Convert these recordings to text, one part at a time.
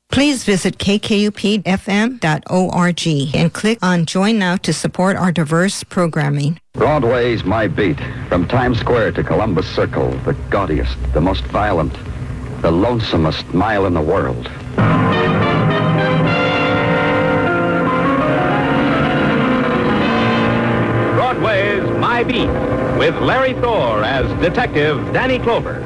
Please visit kkupfm.org and click on Join Now to support our diverse programming. Broadway's My Beat. From Times Square to Columbus Circle, the gaudiest, the most violent, the lonesomest mile in the world. Broadway's My Beat, with Larry Thor as Detective Danny Clover.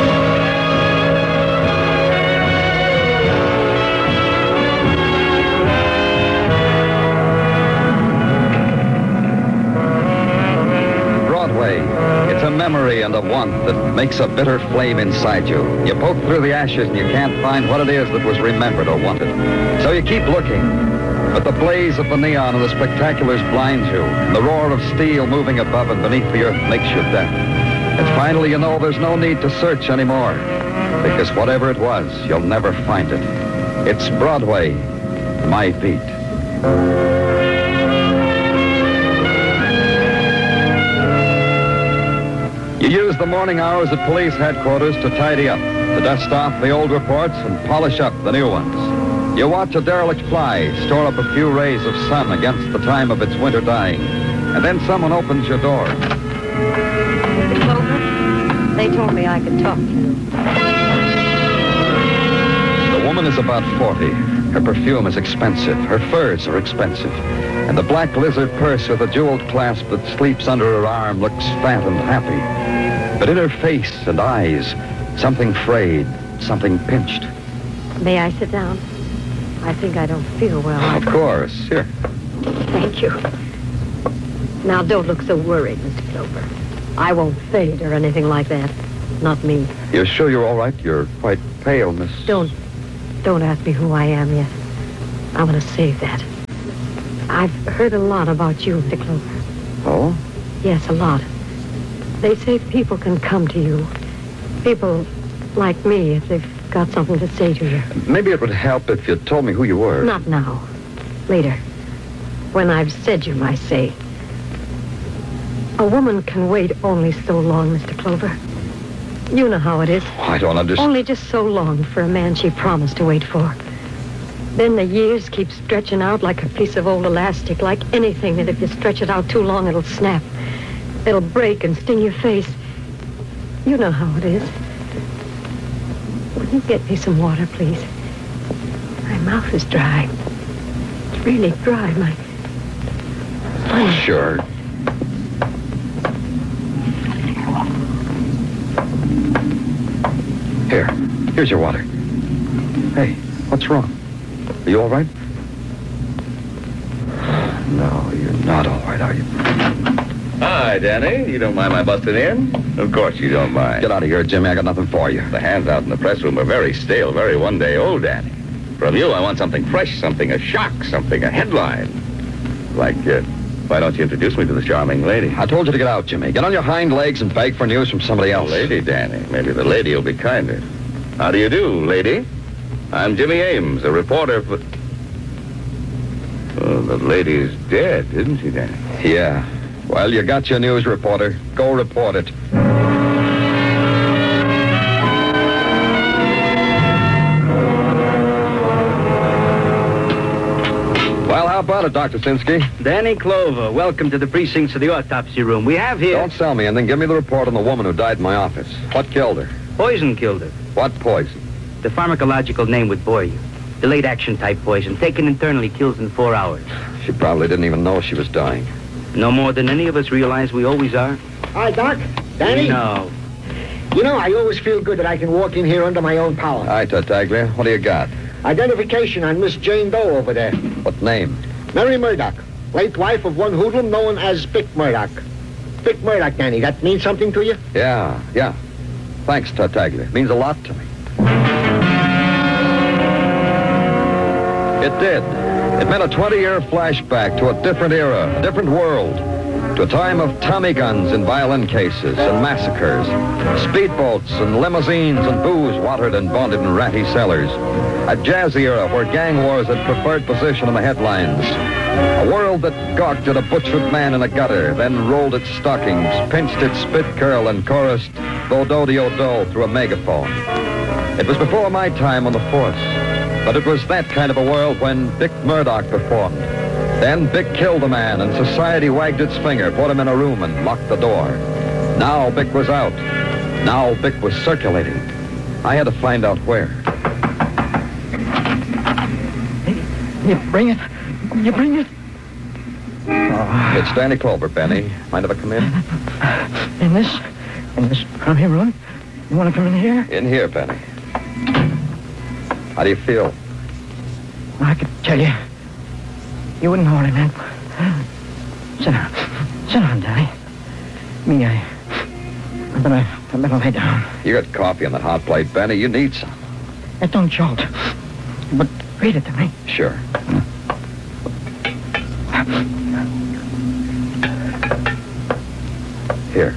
It's a memory and a want that makes a bitter flame inside you. You poke through the ashes and you can't find what it is that was remembered or wanted. So you keep looking. But the blaze of the neon and the spectaculars blinds you. And the roar of steel moving above and beneath the earth makes you deaf. And finally you know there's no need to search anymore. Because whatever it was, you'll never find it. It's Broadway, My Beat. You use the morning hours at police headquarters to tidy up, to dust off the old reports and polish up the new ones. You watch a derelict fly store up a few rays of sun against the time of its winter dying. And then someone opens your door. Mr. Clover, they told me I could talk to you. The woman is about 40. Her perfume is expensive. Her furs are expensive. And the black lizard purse with a jeweled clasp that sleeps under her arm looks fat and happy. But in her face and eyes, something frayed, something pinched. May I sit down? I think I don't feel well. Of course. Here. Thank you. Now, don't look so worried, Mr. Clover. I won't faint or anything like that. Not me. You're sure you're all right? You're quite pale, Miss... Don't ask me who I am yet. I want to save that. I've heard a lot about you, Mr. Clover. Oh? Yes, a lot. They say people can come to you. People like me, if they've got something to say to you. Maybe it would help if you told me who you were. Not now. Later. When I've said you my say. A woman can wait only so long, Mr. Clover. You know how it is. I don't understand. Only just so long for a man she promised to wait for. Then the years keep stretching out like a piece of old elastic, like anything that if you stretch it out too long, it'll snap. It'll break and sting your face. You know how it is. Will you get me some water, please? My mouth is dry. It's really dry, my... Sure. Here's your water. Hey, what's wrong? Are you all right? No, you're not all right, are you? Hi, Danny. You don't mind my busting in? Of course you don't mind. Get out of here, Jimmy. I got nothing for you. The hands out in the press room are very stale, very one-day-old, Danny. From you, I want something fresh, something a shock, something a headline. Like, why don't you introduce me to the charming lady? I told you to get out, Jimmy. Get on your hind legs and beg for news from somebody else. Lady, Danny. Maybe the lady will be kinder. How do you do, lady? I'm Jimmy Ames, a reporter for... Oh, the lady's dead, isn't she, Danny? Yeah. Well, you got your news, reporter. Go report it. Well, how about it, Dr. Sinsky? Danny Clover, welcome to the precincts of the autopsy room. We have here... Don't sell me anything. Give me the report on the woman who died in my office. What killed her? Poison killed her. What poison? The pharmacological name would bore you. Delayed action type poison. Taken internally kills in 4 hours. She probably didn't even know she was dying. No more than any of us realize we always are. Hi, Doc. Danny? No. You know, I always feel good that I can walk in here under my own power. Hi, Tartaglia. What do you got? Identification on Miss Jane Doe over there. What name? Mary Murdoch, late wife of one hoodlum known as Vic Murdoch. Vic Murdoch, Danny. That means something to you? Yeah. Thanks, Tartaglia. It means a lot to me. It did. It meant a 20-year flashback to a different era, a different world, to a time of Tommy guns in violin cases and massacres, speedboats and limousines and booze watered and bonded in ratty cellars, a jazzy era where gang wars had preferred position in the headlines, a world that gawked at a butchered man in a gutter, then rolled its stockings, pinched its spit curl, and chorused "Do-do-de-o-do" through a megaphone. It was before my time on the force. But it was that kind of a world when Dick Murdoch performed. Then Bick killed the man, and society wagged its finger, put him in a room, and locked the door. Now Bick was out. Now Bick was circulating. I had to find out where. You bring it. You bring it. It's Danny Clover, Benny. Mind if I come in? In this crummy room? You want to come in here? In here, Benny. How do you feel? I could tell you. You wouldn't know what I meant. Sit down. Sit down, Danny. I better lay down. You got coffee on that hot plate, Benny. You need some. It don't jolt. But read it to me. Sure. Here.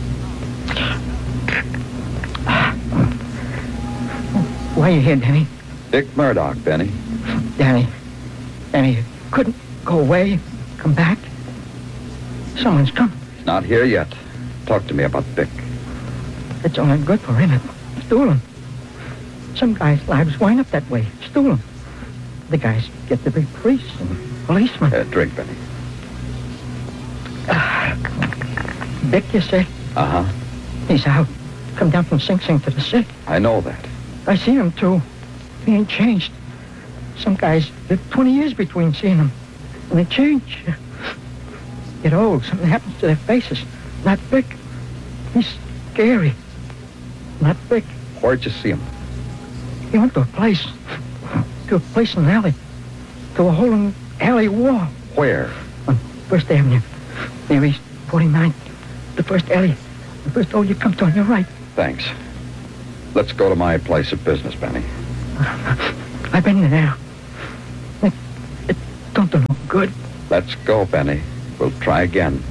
Why are you here, Danny? Dick Murdoch, Benny. Danny, you couldn't go away, come back? Someone's come. Not here yet. Talk to me about Bick. It's only good for him. Stolen. Some guys' lives wind up that way. Stolen. The guys get to be priests and policemen. Drink, Benny. Bick, you say? Uh-huh. He's out. Come down from Sing Sing to the sick. I know that. I seen him, too. He ain't changed. Some guys live 20 years between seeing him. And they change. Get old. Something happens to their faces. Not Bick. He's scary. Not Bick. Where'd you see him? He went to a place. To a place in an alley. To a hole in the alley wall. Where? On First Avenue. Near East 49th. The first alley. The first hole you come to on your right. Thanks. Let's go to my place of business, Benny. I've been there. It don't do no good. Let's go, Benny. We'll try again.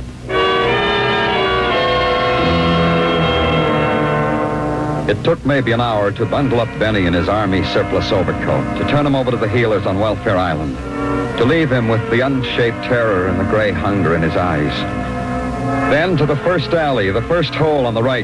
It took maybe an hour to bundle up Benny in his army surplus overcoat, to turn him over to the healers on Welfare Island, to leave him with the unshaped terror and the gray hunger in his eyes. Then to the first alley, the first hole on the right.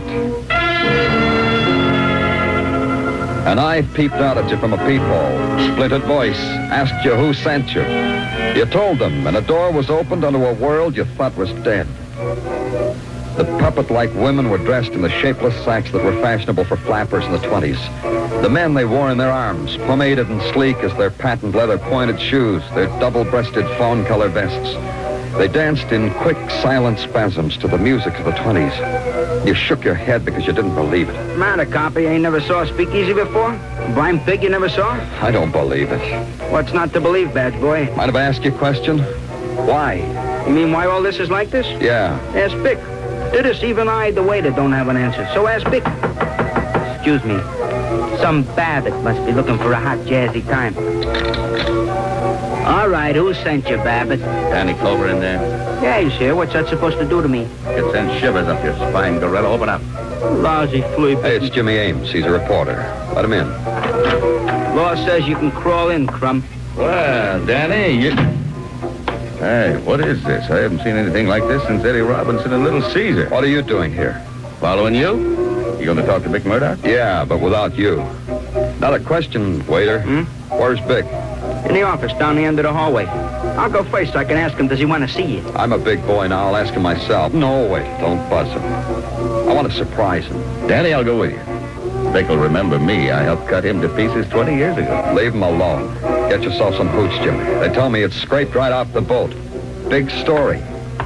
And I peeped out at you from a peephole, splintered voice, asked you who sent you. You told them, and a door was opened onto a world you thought was dead. The puppet-like women were dressed in the shapeless sacks that were fashionable for flappers in the 20s. The men they wore in their arms, pomaded and sleek as their patent leather pointed shoes, their double-breasted fawn-color vests. They danced in quick, silent spasms to the music of the 20s. You shook your head because you didn't believe it. Matter, copy, you ain't never saw a speakeasy before? A blind pig you never saw? I don't believe it. What's not to believe, badge boy? Mind if I ask you a question? Why? You mean why all this is like this? Yeah. Ask Bick. To this, even I, the waiter, don't have an answer. So ask Bick. Excuse me. Some Babbitt must be looking for a hot, jazzy time. All right, who sent you, Babbitt? Danny Clover in there. Yeah, he's here. What's that supposed to do to me? It sends shivers up your spine, Gorilla. Open up. Lousy flea. Hey, it's Jimmy Ames. He's a reporter. Let him in. Law says you can crawl in, Crumb. Well, Danny, you... Hey, what is this? I haven't seen anything like this since Eddie Robinson and Little Caesar. What are you doing here? Following you? You going to talk to Bick Murdoch? Yeah, but without you. Not a question, waiter. Where's Bick? In the office, down the end of the hallway. I'll go first so I can ask him, does he want to see you? I'm a big boy now. I'll ask him myself. No, wait. Don't buzz him. I want to surprise him. Danny, I'll go with you. Bick will remember me. I helped cut him to pieces 20 years ago. Leave him alone. Get yourself some hooch, Jimmy. They tell me it's scraped right off the boat. Big story.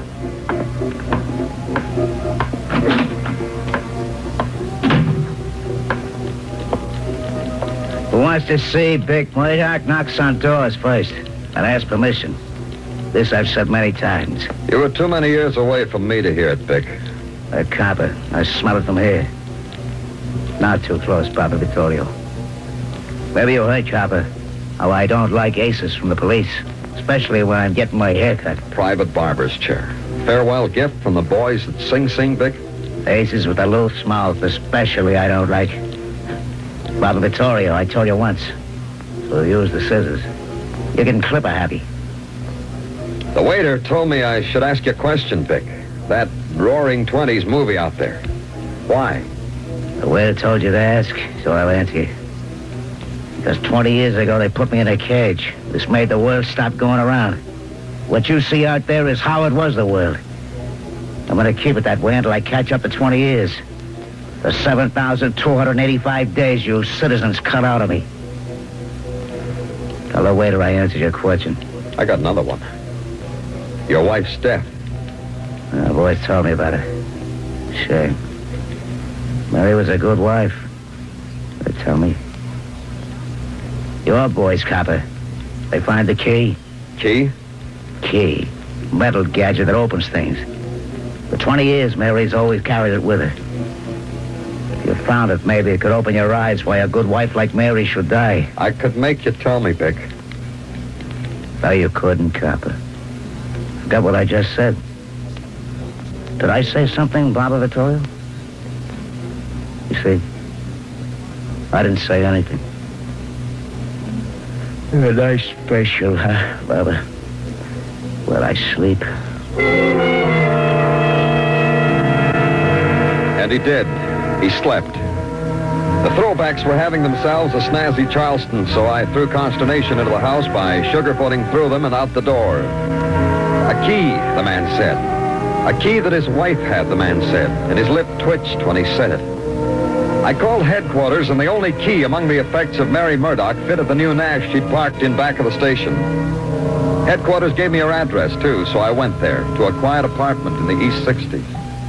Who wants to see Bick Murdoch knocks on doors first and asks permission. This I've said many times. You were too many years away from me to hear it, Bick. A copper. I smell it from here. Not too close, Papa Vittorio. Maybe you heard, Copper, how I don't like aces from the police, especially when I'm getting my hair cut. Private barber's chair. Farewell gift from the boys at Sing Sing, Bick? Aces with a loose mouth, especially I don't like. Papa Vittorio, I told you once. So use the scissors. You can clip a happy. The waiter told me I should ask you a question, Bick. That Roaring Twenties movie out there. Why? The waiter told you to ask, so I'll answer you. Because 20 years ago, they put me in a cage. This made the world stop going around. What you see out there is how it was the world. I'm going to keep it that way until I catch up to 20 years. The 7,285 days you citizens cut out of me. Tell the waiter I answered your question. I got another one. Your wife's death. The boys told me about it. Shame. Mary was a good wife. They tell me. Your boys, copper. They find the key. Key? Key. Metal gadget that opens things. For 20 years, Mary's always carried it with her. If you found it, maybe it could open your eyes why a good wife like Mary should die. I could make you tell me, Vic. No, you couldn't, copper. Forgot what I just said. Did I say something, Barbara Vittorio? You see, I didn't say anything. You're a nice special, huh, Barbara? Where I sleep. And he did. He slept. The throwbacks were having themselves a snazzy Charleston, so I threw consternation into the house by sugarcoating through them and out the door. A key, the man said. A key that his wife had, the man said, and his lip twitched when he said it. I called headquarters, and the only key among the effects of Mary Murdoch fitted the new Nash she'd parked in back of the station. Headquarters gave me her address, too, so I went there to a quiet apartment in the East 60s.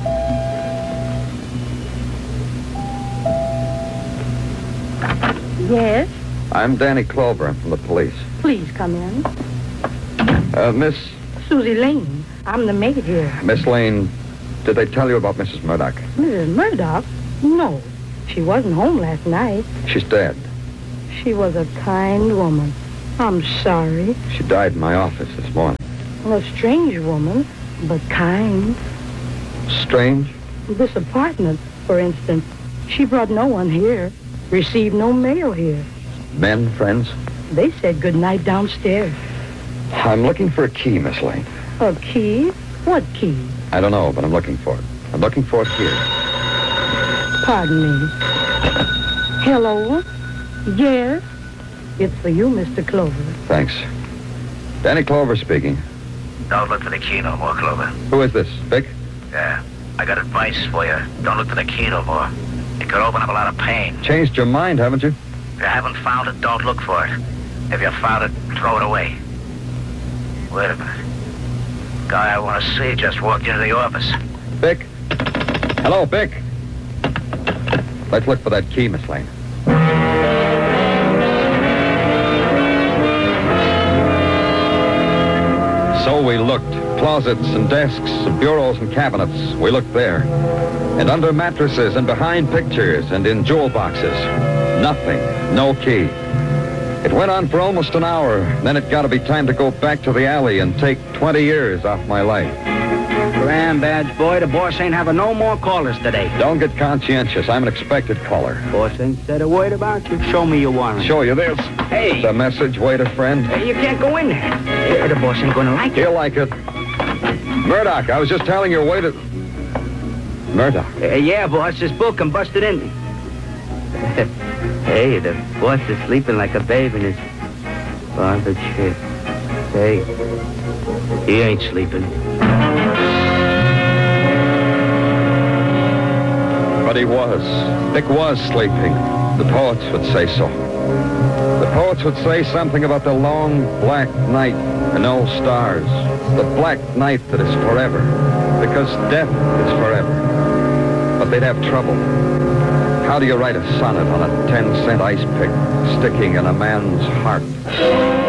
Yes? I'm Danny Clover. I'm from the police. Please come in. Miss Susie Lane. I'm the maid here. Miss Lane, did they tell you about Mrs. Murdoch? Mrs. Murdoch? No. She wasn't home last night. She's dead. She was a kind woman. I'm sorry. She died in my office this morning. A strange woman, but kind. Strange? This apartment, for instance, she brought no one here, received no mail here. Men, friends? They said good night downstairs. I'm looking for a key, Miss Lane. A key? What key? I don't know, but I'm looking for it. I'm looking for it here. Pardon me. Hello? Yes? It's for you, Mr. Clover. Thanks. Danny Clover speaking. Don't look for the key no more, Clover. Who is this, Vic? Yeah. I got advice for you. Don't look for the key no more. It could open up a lot of pain. Changed your mind, haven't you? If you haven't found it, don't look for it. If you found it, throw it away. Wait a minute. Guy I want to see just walked into the office. Vic? Hello, Vic? Let's look for that key, Miss Lane. So we looked. Closets and desks and bureaus and cabinets. We looked there. And under mattresses and behind pictures and in jewel boxes. Nothing. No key. It went on for almost an hour. Then it got to be time to go back to the alley and take 20 years off my life. Grand badge, boy. The boss ain't having no more callers today. Don't get conscientious. I'm an expected caller. Boss ain't said a word about you. Show me your warrant. Show you this. Hey. The message, waiter friend. Hey, you can't go in there. The boss ain't gonna like it. He'll like it. Murdoch, I was just telling your waiter... Murdoch. Yeah, boss. This book I'm busted in. Hey, the boss is sleeping like a babe in his father chair. Hey, he ain't sleeping. But he was. Dick was sleeping. The poets would say so. The poets would say something about the long black night and no stars. The black night that is forever. Because death is forever. But they'd have trouble. How do you write a sonnet on a 10-cent ice pick sticking in a man's heart?